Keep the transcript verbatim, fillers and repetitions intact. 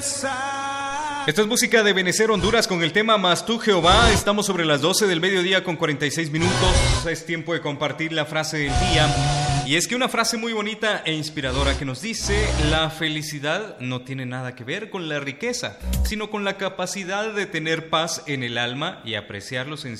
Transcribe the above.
Esta es música de Benecer Honduras con el tema Mas tú Jehová. Estamos sobre las doce del mediodía con cuarenta y seis minutos. Es tiempo de compartir la frase del día. Y es que una frase muy bonita e inspiradora que nos dice: la felicidad no tiene nada que ver con la riqueza, sino con la capacidad de tener paz en el alma y apreciar lo sencillo